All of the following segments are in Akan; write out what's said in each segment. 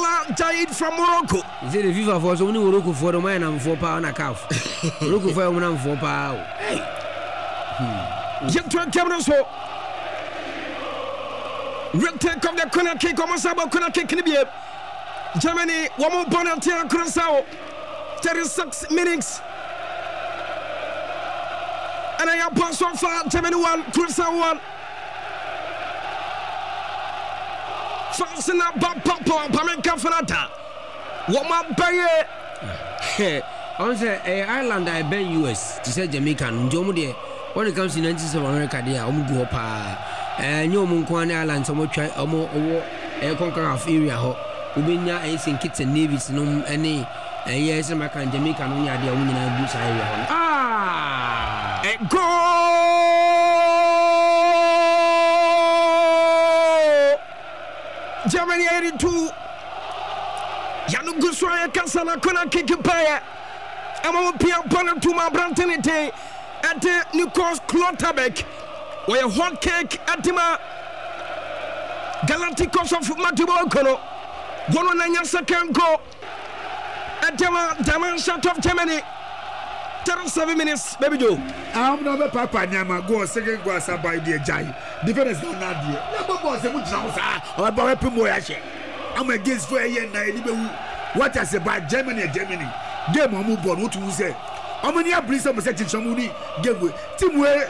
Salah Jaid from Morocco. Is it the FIFA for so many Morocco for the man and 4 pound a calf? Morocco for 1 and 4 pound. Yet to a camera so. Real take of the corner kick, almost about corner kick in the Germany, one more penalty on Curaçao. 36 minutes. And I have passed so far. Germany 1, Curaçao 1. Fasten up, Papa, Pamenka Fanata. What my baye? I say, Ireland, I bet US to say Jamaican, Jomode. When it comes to 90s of America, they are go pa. And you Munquan Island, some try a more a conqueror of area. Ubinia is in kits and navies, no any. Yes, American Jamaican, only idea women and boots area. Ah, a goal! Germany 82. Yanu Guswaya Kasana Kona Kikipaya. I'm a Pia Bonner to my Brantanite at the Nikos Klotabek. Where a hot cake at Tima Galacticos of Matibo Kono. One on your second goal. At Dimension of Germany. 37 minutes, baby Joe. I'm not a papa, Nama, go second glass by the Jai. Difference not dear. Never was a good house or about a Pumoyashi. I'm against for a year. What I say about Germany, Germany. Game on move on, what you say. How many are please some section Shamuni? Game with Timway,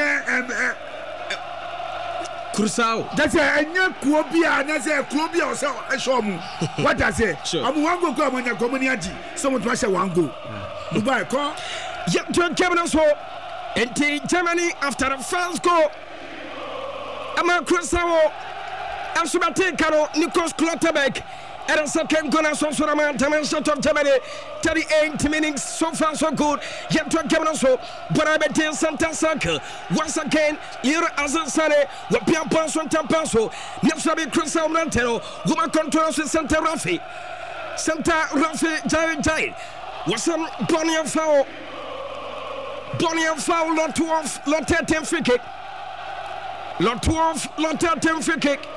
Curaçao. That's a new Kuobia, and that's a Clubia or so. I show me what I say. I'm one go come on your community. Someone to say one go. Goodbye, call. Yet to Germany so. And Germany after the first goal. I'm a Curaçao. I'm Subate Caro, Nikos Klotabek. And a second goal as also a dimension of Germany. 38 minutes, so far so good. Yet to Germany so. But I bet in Santa Circle. Once again, Lira Azasane, Wapia Paso Tampaso, Nepsabi Curaçao Mantero, Woman controls with Santa Rafi. Santa Rafi Jai. Was some Bonnie and foul, lot 12, lot 13 free kick. Lot 12, lot 13 free kick.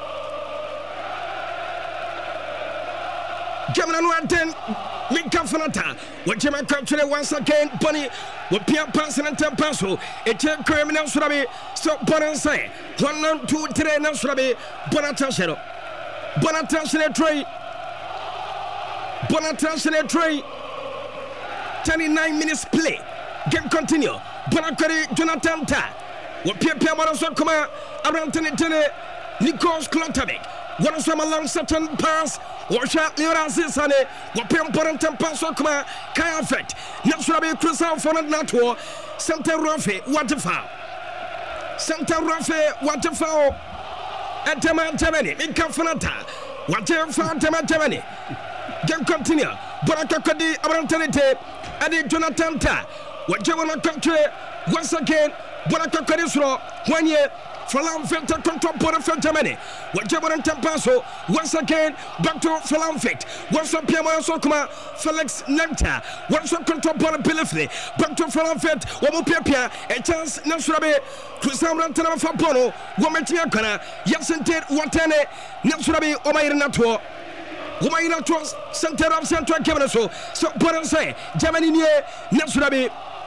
German 110, Minka Fanata. What German country once again, Bonnie, what Pierre Passon and Tampaso, a check criminal Surabi, stop Bonanse. 1, 2, 3, Nasrabi, Bonatashero. Bonatashero tray. Bonatashero tray. 39 minutes play. Game continue. Bonakari Jonathan Ta. What Pierre Maraso Kuma around Tenetene Nikos Klotabek. One of some along certain pass. Watch out, Lira Zisane. What Pierre Porantan Paso Kuma Kaya Fett. Naturally, Curaçao for Nato. Santa Rafe, what a foul. Santa Rafe, what a foul. At Tema Germany, in Kafanata. What a foul, Tema Germany. Game continue. Bonakakadi around Tenete. And Jonathan Ta. What German country once again. Bonakakadisro 1 year. Falam Filter control border for Germany. What German Tampaso once again back to Falam Fit. Once up Piamara Sokuma, Felix Nanta. Once up control border Pilifley. Back to Falam Fit. One Pia, a chance Nasrabe, Curaçao Rantana Fapono, Wometia Kana, Yasented, Watane, Nasrabe, Omairinato. Womaina Trust, Center of Central Cabinet. So, what say, Germany near Nasrabe,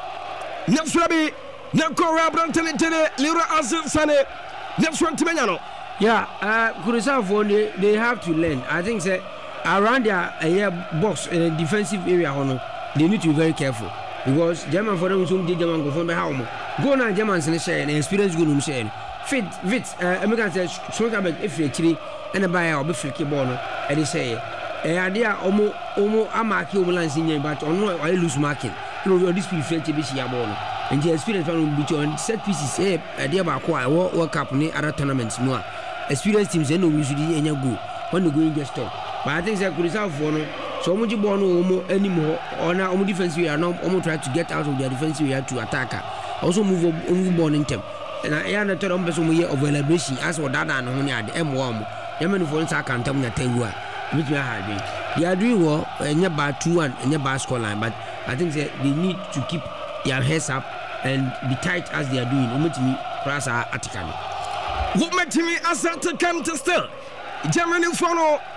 Nakora Brantanite, Lira Azilsane, Nelson Timenano. Yeah, Curaçao, they have to learn. I think that around their box in a defensive area, they need to be very careful. Because German for them, some did German go from the home. Go now, Germans and share and experience good him saying. Fit, American says, Shonka if you actually and a buyer or be flicky bono, and they say, idea Omo Amaki Omalan, but on no, I lose marking. You know, this people to be Siabono. And the experience will be on set pieces, a dear Bakwa, World Cup, other tournaments, no. Experience teams, and no usually any go when the going gets stopped. But I think that Curaçao for no, so much born anymore, or now on defense, we are now almost trying to get out of their defense, we have to attack her. Also move born in them. And I am the third of celebration as for that and only at the M1. Yemen for I can't tell me that you are. Which we are doing. They are doing well, and you're about 2-1 and you're about score line, but I think that they need to keep their heads up and be tight as they are doing. Umetimi Prasa Atikani. Umetimi as Atikani still. Germany follow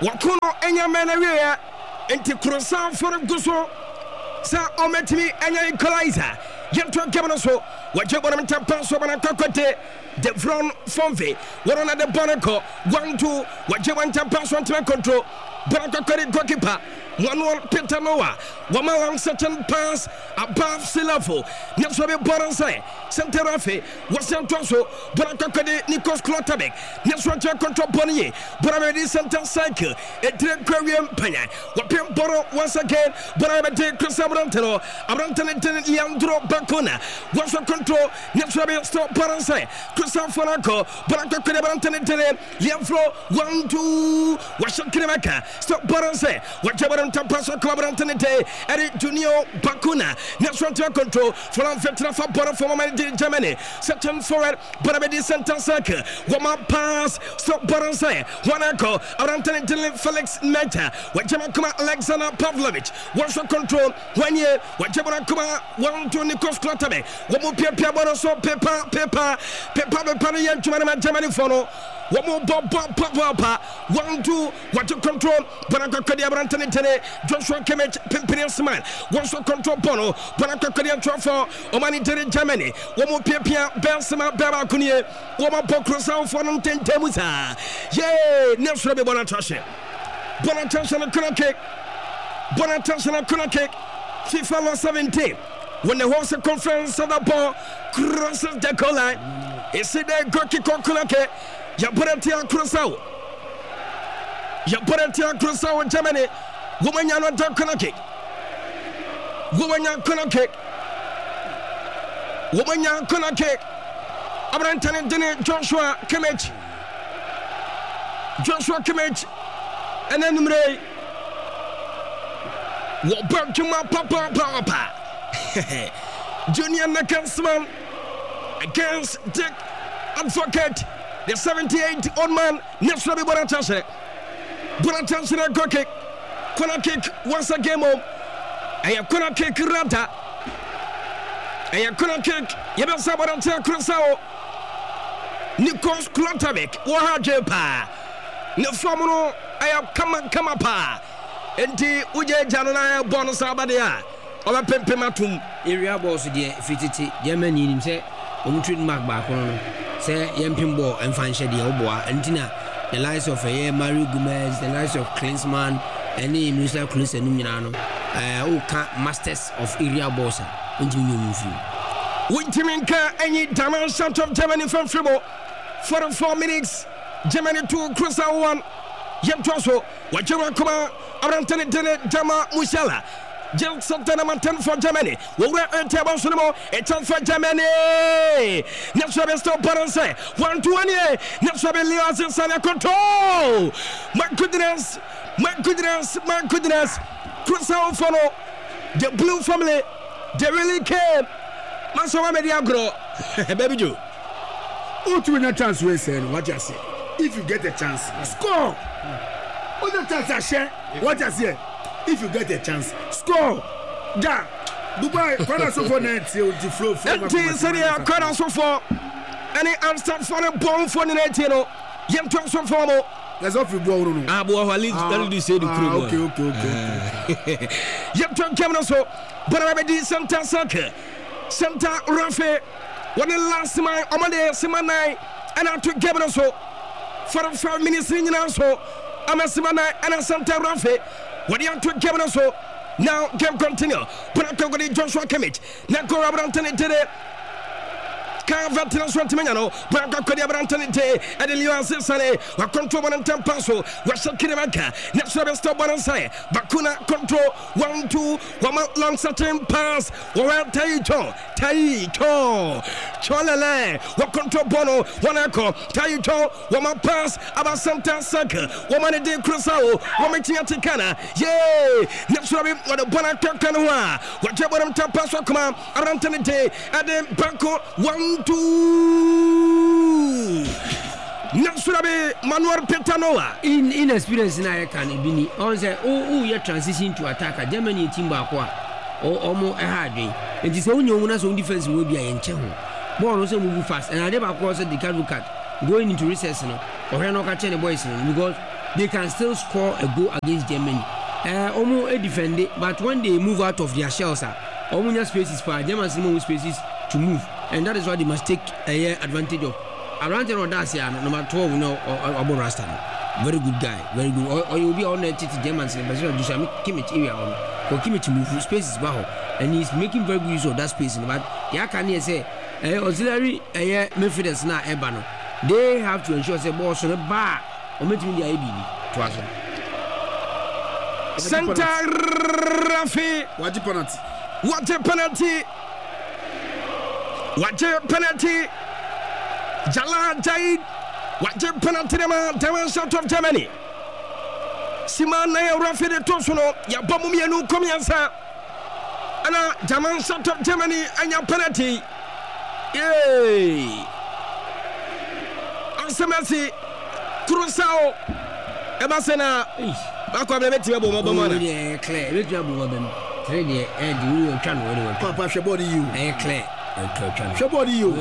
wakono enya mena wea enti Curaçao for guso sa ometimi enya equalizer yento kemano so wajebona mtampa so bana kokote de front fonve warona de bonako 1-2 wajebona mtampa so ntime control bana kokori goalkeeper Manuel Petanoa wama certain pass above sea level neso be boranse center rafe wasanto so bana kokodi Nikos Klotterbeck neso ntime control bonye bana be center cycle etre kwiem panya wapem boro once again bana be de Curaçao Abrantano Leandro Bacuna was control neso be stop boranse Curaçao Fonako bana kokodi Abrantano Leandro 1-2 washakremaka stop boranse wajeba Tampaso Collaboratanete, Eric Junior Bacuna, next one to control from Vetra for Bora for Germany, certain forward, Barabedi Center Circle, Wama pass, stop Boranse, Wanako, Arantan Felix Meta, Wajamakuma Alexander Pavlovich, one shot control, 1 year, Wajamakuma, 1-2 Nikos Klotterbeck, Wamu Pia Boroso, Peppa, Parian Germany Fono. One more papa 1-2 what to control Banaka Kadia Brantane Joshua Kimmich Pimperian one shot control Bono Banaka Kadia Trofo Omani Germany one more Pia Belsima Baba Kunie one more Curaçao for Temusa yay next Rabbi Bonatashe Bonatashe corner kick FIFA Law 17 when the horse conference of the ball crosses the goal line it's in the goal kick corner kick Yaporetia Curaçao in Germany. Womanya no corner kick. Womanya corner kick. Abrantane Dene Joshua Kimmich. And then Murray. Wobakuma Papa. Junior Nakansman against Dick Advocate. The 78 old man, next to be Bonatashe corner kick once again. I have corner kick Rata. I have corner kick. Yabasa Bonatashe Curaçao. Nikos Klotterbeck. Wahajepa. Nefomuno. I have come up. Enti Uje Janona bonus Abadia. Ola Pempematum. Area boss, dear Fitty, Germany himself. Treat Mark back on. Say Yampimbo and Fanshe the Oboa and Tina, the likes of Mario Gomez, the likes of Klinsmann, and the Minister Clus and Numinano, masters of area boss. Wintiminka, any damage out of Germany from Fribourg. 44 minutes, Germany 2, Curaçao 1. Yemtroso, Wajama Kuma, Arantane Jama Musala. Jill Santana Mountain for Germany. We were at table Sumo, a chance for Germany. Next one is stop Baranse. 1-2. Next one is Leon Sana control. My goodness. Curaçao follow the blue family. They really came. Masowa Mediagro. Baby Joe. Oh, to win a chance, we say, what you say? If you get a chance, score. Other chance I share. What you say? If you get a chance, score. Ja, Dubai, corner so for net to flow for. Enti corner so for. Any answer for the ball for the net, you know. Yem transfer for mo. Let's off the ball. Ah, boy, at least say the crew. Okay. Yem transfer so. But I be Santa Saka, Santa Rafe. When the last man, Amade Simana, and I took Gabriel so for 5 minutes in so. I'm a Simana and a Santa Rafe. What do you want to give us so? Now, game continue. But Joshua Kimmich. Now, go around today. Can't veterans want to Menano. But I could have Antony Day and the Leon Sane. What control one and 10 passo. What's a Kirimaka? Next level stop one side. Bakuna control 1-2. 1 month long certain pass. Well, Taito. Cholele. What control Bono. 1 echo. Taito. 1 month pass. About Santa Saka. 1 man de Curaçao. 1 meeting at Ticana. Yay. Next level. What a Bonaka Canoa. What you want to pass. Come on. Antony Day. And then Banco 1-2. Nasurabe Manuel Petanoa in experience na can be on say your transition to attack Germany team back or almost a hard way. It is only one as on defense will be a enche. Ball also move fast and I never cross the card going into recess or no catching the boys because they can still score a goal against Germany. Almost a defender, but when they move out of their shells, almost spaces for Germans spaces to move, and that is why they must take advantage of. Around the Rodacia, number 12, Abu Rastan. Very good guy, very good. Or you'll be on the Germans, but you should Kimmich area or Kimmich move spaces, and he's making very good use of that space. But Yakani say, auxiliary midfielders now, Ebano. They have to ensure the ball on the bar or making the IBD to us. Center Rafi. What a penalty! What a penalty! What a penalty! Jalal Jaid. What a penalty! The shot of Germany. Simon Naya Rafi de Tosuno. Yabamumi and Ukomiansa. Anna German shot of Germany and your penalty. Yay! Ansemasi Cruzao Ebasena. Bakwa beti abo mabamana. Clear. Beti abo mabam. Trade and you can whatever. Papa Shabody you. Clear. Shabody you.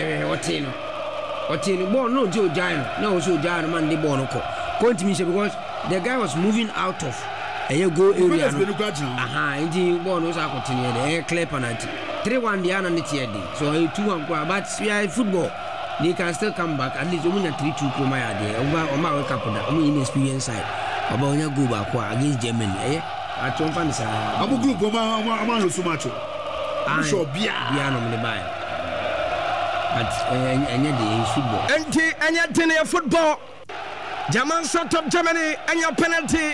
What in ball no Joe Giant. No so Giant man the ball no. Point to me because the guy was moving out of a go area. Indeed ball was a continue. Clear penalty. 3-1 the other night. So 2-1 but we are football. They can still come back. At least only 3-2 Kromaya there. Over my couple only inexperienced side. About your go back against Germany. I don't fancy. I'm a group of my so much. I'm sure Biano in the buy. But any day football. And yet, dinner football. German shot of Germany and your penalty.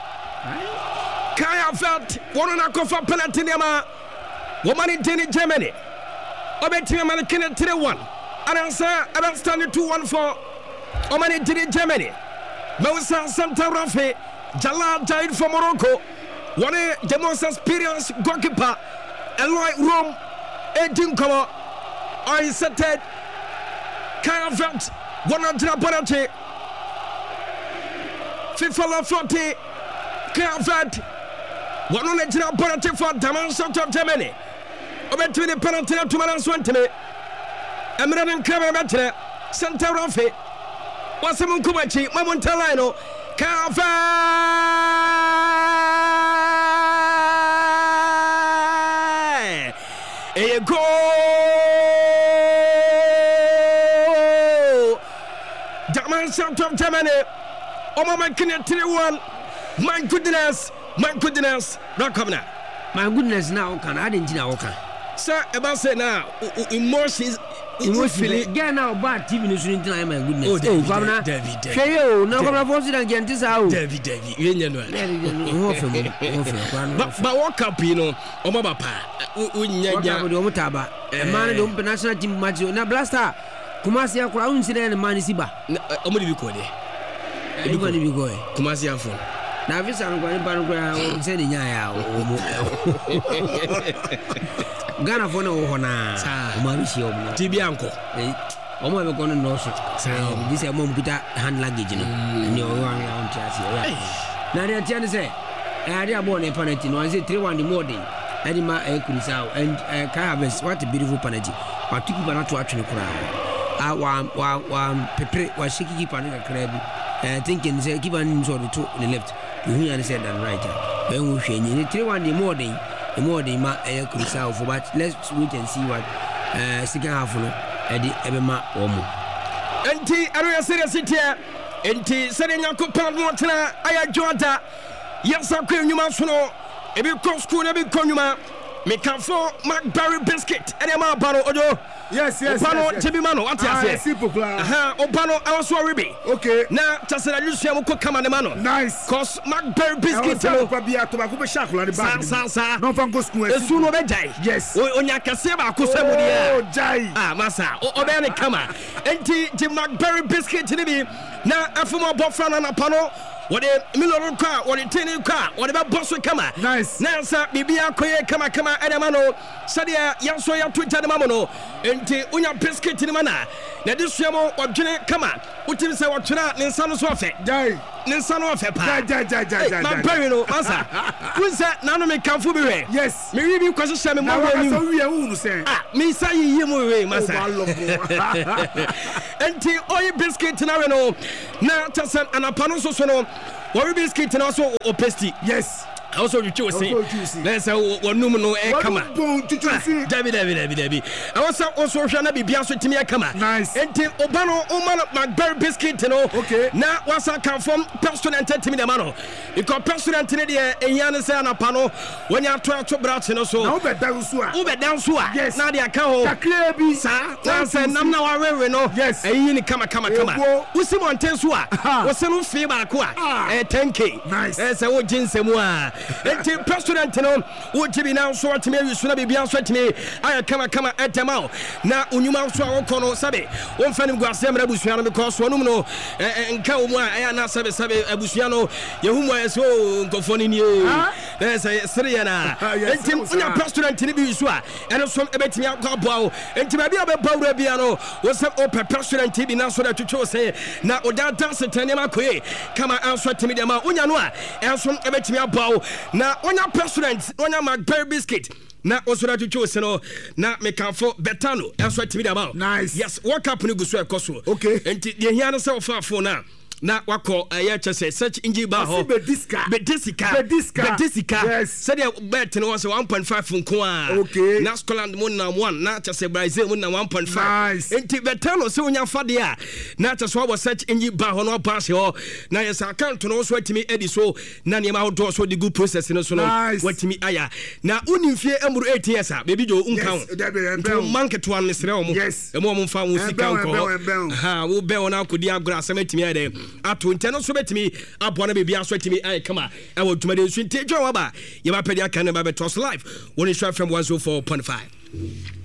Kaya felt one on a cover penalty. Woman in Germany. Obeti man can 3-1. I don't stand 2-1 for Oman in Germany. Moussa Santa Rafi, Jalal Jaid for Morocco. One of the most experienced goalkeeper. Eloy Rome, 18 cover. I said Kaya Vert, 100 penalty. FIFA 40. Kaya Vert, 100 penalty for Daman of Germany. Between the penalty to Manan Swantene. Emran Kramer Betre, Santa Rafi. Wasamun Kumachi, Mamontalino, Kava. A goal! German South of Germany. Oh, my goodness, 3-1. My goodness, not coming out. My goodness, now can I didn't know. Sir, about say now, emotions. Get now, but TV news in time, my goodness. Oh, David. Show now, come on, and get this out. David, you know. But what up, you know, Omaba, Mutaba, a man of the national team match, na blaster. Kumasi Crown Sidan and Manisiba. Only because anybody be going. Kumasi phone. Now, this I'm going to send in Yaya. Ghana for no honor, Marisio, Tibianco. Oh, my going to know. This is a mom with hand luggage, and you're going on chassis. Now, they're trying to say, I had born a penalty, no, I said 3-1 the morning. Anima Kurisao and Kayabes, what a beautiful penalty. But two people not to actually cry. One Pepe was shaking Panica crab, thinking, say, keep on sort of two on the left. You understand that right? When we change it, 3-1 the morning. The more they might Kurisao for, but let's wait and see what second half of Eddie Ebema or more. NT Area City, NT Serena Copan Montana, I Jonta, yes, I'm going to Masuno, a big school, a big conuma, make up for McBarry Biscuit, and Emma Bano Odo. Yes, Opano Chibimano, what I say? Opano, I was worried. Okay, now just a Lucia will come on the mano. Nice, cause McBarry Biscuit, Pabia to Bakuba Shakula, the Sansa, no Fango School, soon of a day. Yes, Onyakaseba, Kusamudia, Jai, Massa, Obani Kama, NT Jim McBarry Biscuit to me. Now, Afuma Bofran and Apano. What a million car, what a tiny car, what about boss will come? Nice. Now, sir, Bibia Koye, come, Edamano, Sadia, Yansoya, Twitter, Mamono, and Unya Biscuit in the manner. Now, this Yamo, or Jenny, come on, what is our Tuna, Ninsano Sofe, Die, Ninsano Fepa, my parent, Massa. Who's that? None of me come for me. Yes, maybe because of Sammy, we are say, me say, you, Massa. enti oyi biscuit na we no na tesen anapano so no worry biscuit na so o pasty yes also you choose let's say wonum no e kama David I was also hwa na bibia so timi e kama nice enti oba no o man McBerry biscuit no okay na wasa kan from president timi de ma no because president ne de ehia ne say anapa no wonya to brat no so na obedan so a yes na de aka ho kakra bi sa na say nam na wa wewe no yes eyi ni kama usi monten so a wo se no fee ba ko a 10k nice say wo ginsemu a enti president no wo gibi na so atime wisu na bibia so atime aya kama etema na unyuma so a wo kono sabe wo mfanim guase mra busua no because wonum no nka wo mu a aya na sabe abusua no yehumu ayeso nkofoni ni say sere na enti unya president ni bi wisu a ene so ebetimi akwaboa enti ba bia be bawura bia no wo se o president bi na so da twetwe say na oda dance tani makoe kama anso atime de ma unya no a enso ebetimi aboa na onya president onya McBerry biscuit na osura tutu no na mekanfo betano enso atimi de ma nice yes what happen go so ekoso okay enti de hia no se ofafo na wako chese search engine ba ho bedisika yes said bet no was 1.5 nko a okay na Scotland mo na 1 na chese Brazil mo na 1.5 nice enti betano se onya fade a na chese wo search engine ba ho no pass ho na yes account no so atimi edi so na niam ho do so the good process no so no watimi aya na unimfie amuru 8 years a baby jo unkan market one ne sere wo mo e mo mfa wo sika nko ha wo be wona akodi agora asamatimi ade ato nteno so betimi aboa na bebia so atimi ai kama e wo tumade nsu nti dwa wa ba ye ba pedi aka ne ba betos live woni shwa fm 104.5